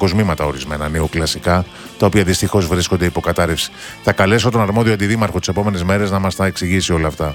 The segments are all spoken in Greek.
νεοκοσμήματα ορισμένα, νεοκλασικά, τα οποία δυστυχώς βρίσκονται υποκατάρρευση. Θα καλέσω τον αρμόδιο αντιδήμαρχο τις επόμενες μέρες να μας τα εξηγήσει όλα αυτά.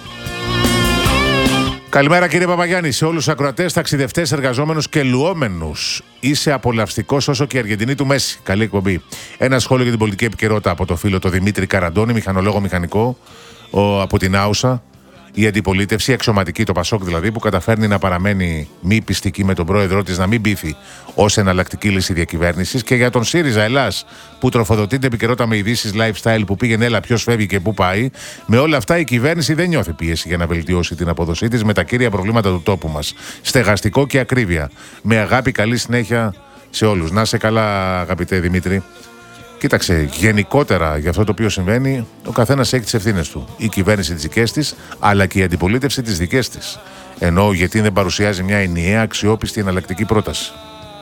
Καλημέρα κύριε Παπαγιάννη, σε όλους τους ακροατές, ταξιδευτές, εργαζόμενους και λουόμενους. Είσαι απολαυστικός όσο και η Αργεντινή του Μέση. Καλή εκπομπή. Ένα σχόλιο για την πολιτική επικαιρότητα από το φίλο το Δημήτρη Καραντώνη, μηχανολόγο μηχανικό από την Άουσα. Η αντιπολίτευση, αξιωματική, το Πασόκ δηλαδή, που καταφέρνει να παραμένει μη πιστική με τον πρόεδρό της, να μην πείθει ως εναλλακτική λύση διακυβέρνησης. Και για τον ΣΥΡΙΖΑ Ελλάς, που τροφοδοτείται επικαιρότητα με ειδήσεις lifestyle που πήγαινε έλα ποιος φεύγει και πού πάει. Με όλα αυτά η κυβέρνηση δεν νιώθει πίεση για να βελτιώσει την αποδοσή της με τα κύρια προβλήματα του τόπου μας. Στεγαστικό και ακρίβεια. Με αγάπη, καλή συνέχεια σε όλους. Να είσαι καλά, αγαπητέ Δημήτρη. Κοίταξε, γενικότερα για αυτό το οποίο συμβαίνει, ο καθένας έχει τις ευθύνες του. Η κυβέρνηση τις δικές της, αλλά και η αντιπολίτευση τις δικές της. Ενώ γιατί δεν παρουσιάζει μια ενιαία, αξιόπιστη, εναλλακτική πρόταση.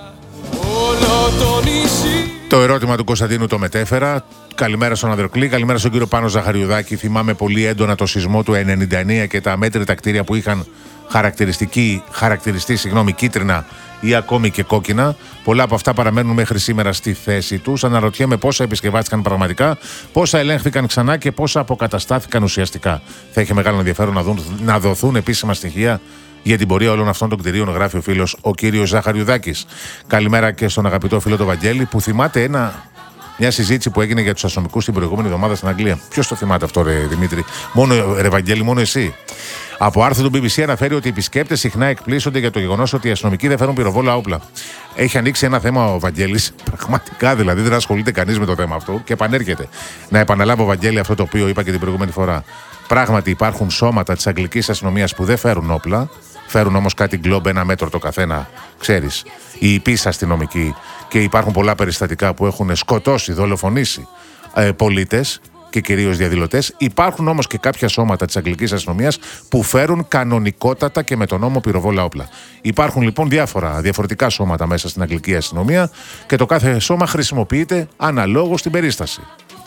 Το ερώτημα του Κωνσταντίνου το μετέφερα. Καλημέρα στον Ανδροκλή, καλημέρα στον κύριο Πάνο Ζαχαριουδάκη. Θυμάμαι πολύ έντονα το σεισμό του 1999 και τα αμέτρητα κτίρια που είχαν χαρακτηριστεί κίτρινα ή ακόμη και κόκκινα. Πολλά από αυτά παραμένουν μέχρι σήμερα στη θέση τους. Αναρωτιέμαι πόσα επισκευάστηκαν πραγματικά, πόσα ελέγχθηκαν ξανά και πόσα αποκαταστάθηκαν ουσιαστικά. Θα είχε μεγάλο ενδιαφέρον να δοθούν επίσημα στοιχεία για την πορεία όλων αυτών των κτηρίων, γράφει ο φίλος ο κύριος Ζαχαριουδάκης. Καλημέρα και στον αγαπητό φίλο τον Βαγγέλη, που θυμάται μια συζήτηση που έγινε για τους αστυνομικούς την προηγούμενη εβδομάδα στην Αγγλία. Ποιος το θυμάται αυτό, ρε Δημήτρη? Ρε Βαγγέλη, μόνο εσύ. Από άρθρο του BBC αναφέρει ότι οι επισκέπτες συχνά εκπλήσονται για το γεγονός ότι οι αστυνομικοί δεν φέρουν πυροβόλα όπλα. Έχει ανοίξει ένα θέμα ο Βαγγέλης, πραγματικά δηλαδή δεν ασχολείται κανείς με το θέμα αυτό και επανέρχεται. Να επαναλάβω, Βαγγέλη, αυτό το οποίο είπα και την προηγούμενη φορά. Πράγματι υπάρχουν σώματα της αγγλικής αστυνομίας που δεν φέρουν όπλα, φέρουν όμως κάτι γκλόμπ 1 μέτρο το καθένα, ξέρεις, οι υπείς αστυνομικοί, και υπάρχουν πολλά περιστατικά που έχουν σκοτώσει, δολοφονήσει πολίτες και κυρίως διαδηλωτές. Υπάρχουν όμως και κάποια σώματα της αγγλικής αστυνομίας που φέρουν κανονικότατα και με τον νόμο πυροβόλα όπλα. Υπάρχουν λοιπόν διαφορετικά σώματα μέσα στην αγγλική αστυνομία και το κάθε σώμα χρησιμοποιείται αναλόγως στην περίσταση.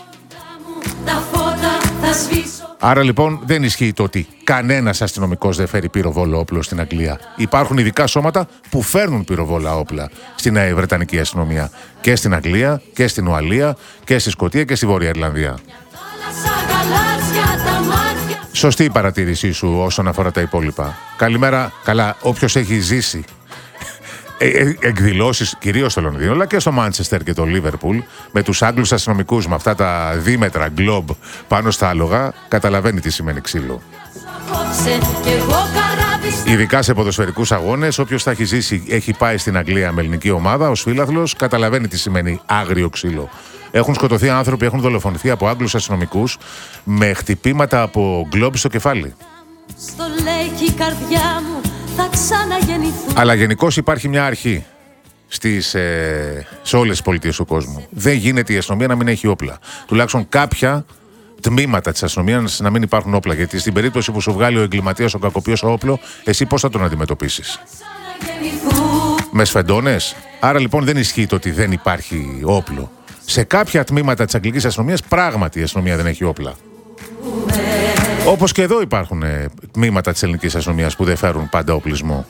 Άρα λοιπόν δεν ισχύει το ότι κανένας αστυνομικός δεν φέρει πυροβόλο όπλο στην Αγγλία. Υπάρχουν ειδικά σώματα που φέρνουν πυροβόλα όπλα στην Βρετανική αστυνομία. Και στην Αγγλία και στην Ουαλία και στη Σκωτία και στη Βόρεια Ιρλανδία. Σωστή η παρατήρησή σου όσον αφορά τα υπόλοιπα. Καλημέρα, καλά, όποιος έχει ζήσει εκδηλώσεις κυρίως στο Λονδίνο, αλλά και στο Μάντσεστερ και το Λίβερπουλ, με τους Άγγλους αστυνομικούς με αυτά τα δίμετρα γκλόμπ πάνω στα άλογα, καταλαβαίνει τι σημαίνει ξύλο. Ειδικά σε ποδοσφαιρικούς αγώνες, όποιος θα έχει ζήσει, έχει πάει στην Αγγλία με ελληνική ομάδα ως φίλαθλος, καταλαβαίνει τι σημαίνει άγριο ξύλο. Έχουν σκοτωθεί άνθρωποι, έχουν δολοφονηθεί από Άγγλους αστυνομικούς με χτυπήματα από γκλόμπ στο κεφάλι. Στο λέει η καρδιά μου. Αλλά γενικώς υπάρχει μια αρχή σε όλες τις πολιτείες του κόσμου. Δεν γίνεται η αστυνομία να μην έχει όπλα. Τουλάχιστον κάποια τμήματα της αστυνομίας να μην υπάρχουν όπλα. Γιατί στην περίπτωση που σου βγάλει ο εγκληματίας, ο κακοποιός όπλο, εσύ πώς θα τον αντιμετωπίσεις? Με σφεντώνες? Άρα λοιπόν δεν ισχύει το ότι δεν υπάρχει όπλο. Σε κάποια τμήματα της αγγλικής αστυνομίας πράγματι η αστυνομία δεν έχει όπλα. Όπως και εδώ υπάρχουν τμήματα της ελληνικής αστυνομίας που δεν φέρουν πάντα οπλισμό.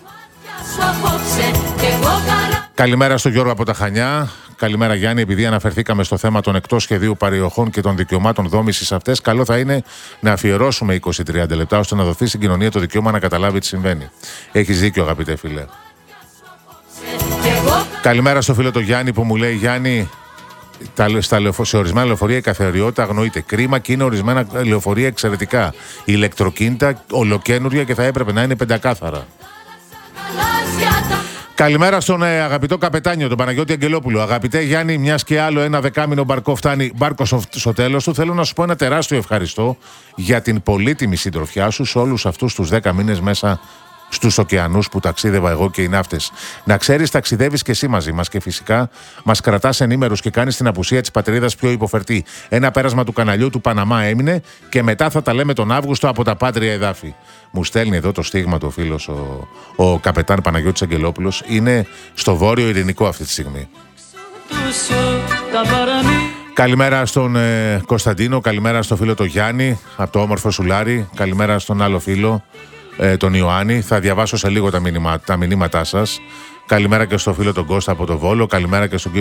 Καλημέρα στον Γιώργο από τα Χανιά. Καλημέρα Γιάννη, επειδή αναφερθήκαμε στο θέμα των εκτός σχεδίου περιοχών και των δικαιωμάτων δόμησης αυτές, καλό θα είναι να αφιερώσουμε 20-30 λεπτά ώστε να δοθεί στην κοινωνία το δικαίωμα να καταλάβει τι συμβαίνει. Έχεις δίκιο, αγαπητέ φίλε. Καλημέρα στο φίλο το Γιάννη που μου λέει, Γιάννη, σε ορισμένα λεωφορεία η καθαριότητα αγνοείται. Κρίμα, και είναι ορισμένα λεωφορεία εξαιρετικά. Η ηλεκτροκίνητα ολοκένουργια και θα έπρεπε να είναι πεντακάθαρα. Καλημέρα στον αγαπητό καπετάνιο, τον Παναγιώτη Αγγελόπουλο. Αγαπητέ Γιάννη, μιας και άλλο ένα δεκάμηνο μπαρκό φτάνει μπάρκο στο τέλος του, θέλω να σου πω ένα τεράστιο ευχαριστώ για την πολύτιμη συντροφιά σου σε όλους αυτούς τους 10 μήνες μέσα στους ωκεανούς που ταξίδευα εγώ και οι ναύτες. Να ξέρεις, ταξιδεύεις και εσύ μαζί μας και φυσικά μας κρατάς ενήμερους και κάνεις την απουσία της πατρίδας πιο υποφερτή. Ένα πέρασμα του καναλιού του Παναμά έμεινε και μετά θα τα λέμε τον Αύγουστο από τα πάτρια εδάφη. Μου στέλνει εδώ το στίγμα του ο φίλος ο καπετάν Παναγιώτης Αγγελόπουλος. Είναι στο Βόρειο Ειρηνικό αυτή τη στιγμή. Καλημέρα στον Κωνσταντίνο, καλημέρα στο φίλο το Γιάννη από το όμορφο Σουλάρι, καλημέρα στον άλλο φίλο τον Ιωάννη. Θα διαβάσω σε λίγο τα μηνύματά σας. Καλημέρα και στο φίλο τον Κώστα από το Βόλο, καλημέρα και στον